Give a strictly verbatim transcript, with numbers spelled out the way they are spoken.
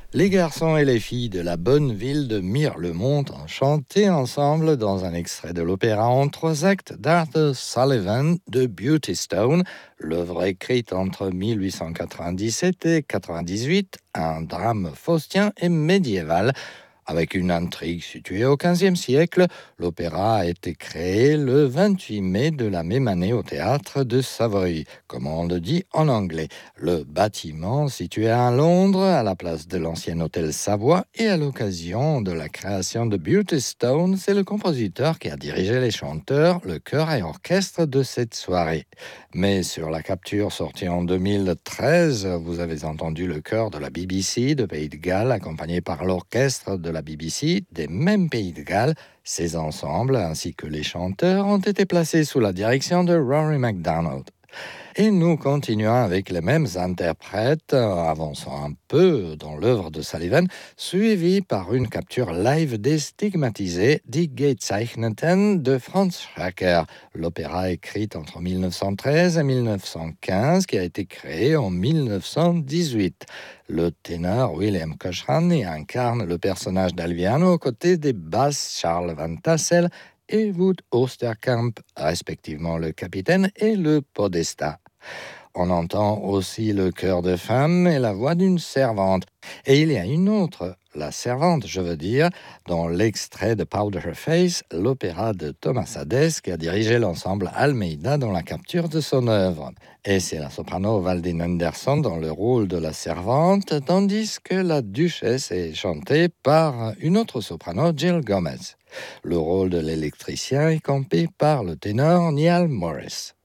Les garçons et les filles de la bonne ville de Mirlemont ont chanté ensemble dans un extrait de l'opéra en trois actes d'Arthur Sullivan de Beauty Stone, l'œuvre écrite entre mille huit cent quatre-vingt-dix-sept et quatre-vingt-dix-huit, un drame faustien et médiéval. Avec une intrigue située au quinzième siècle, l'opéra a été créé le vingt-huit mai de la même année au théâtre de Savoy, comme on le dit en anglais. Le bâtiment situé à Londres, à la place de l'ancien hôtel Savoie, et à l'occasion de la création de Beauty Stone, c'est le compositeur qui a dirigé les chanteurs, le chœur et orchestre de cette soirée. Mais sur la capture sortie en deux mille treize, vous avez entendu le chœur de la B B C de Pays de Galles, accompagné par l'orchestre de la B B C des mêmes Pays de Galles. Ces ensembles, ainsi que les chanteurs, ont été placés sous la direction de Rory MacDonald. Et nous continuons avec les mêmes interprètes, avançant un peu dans l'œuvre de Sullivan, suivi par une capture live des Stigmatisés, Die Gezeichneten de Franz Schreker, l'opéra écrit entre mille neuf cent treize et mille neuf cent quinze, qui a été créé en mille neuf cent dix-huit. Le ténor William Cochran y incarne le personnage d'Alviano aux côtés des basses Charles Van Tassel et Wout Oosterkamp, respectivement le capitaine et le podesta. On entend aussi le chœur de femme et la voix d'une servante. Et il y a une autre, la servante, je veux dire, dans l'extrait de Powder Her Face, l'opéra de Thomas Hadès, qui a dirigé l'ensemble Almeida dans la capture de son œuvre. Et c'est la soprano Valdine Henderson dans le rôle de la servante, tandis que la duchesse est chantée par une autre soprano, Jill Gomez. Le rôle de l'électricien est campé par le ténor Niall Morris.